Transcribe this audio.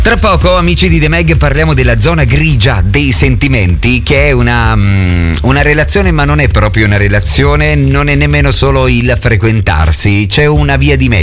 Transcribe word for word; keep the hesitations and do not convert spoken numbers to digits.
Tra poco, amici di The Meg, parliamo della zona grigia dei sentimenti, che è una, um, una relazione, ma non è proprio una relazione, non è nemmeno solo il frequentarsi, c'è una via di mezzo.